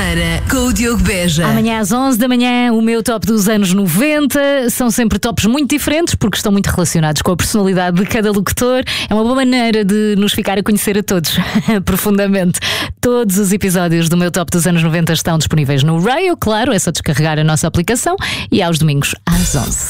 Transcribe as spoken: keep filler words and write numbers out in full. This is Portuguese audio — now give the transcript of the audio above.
Madeira, com o Diogo Beja. Amanhã às onze da manhã, o meu top dos anos noventa. São sempre tops muito diferentes porque estão muito relacionados com a personalidade de cada locutor. É uma boa maneira de nos ficar a conhecer a todos profundamente. Todos os episódios do meu top dos anos noventa estão disponíveis no Raio, claro, é só descarregar a nossa aplicação, e aos domingos às onze.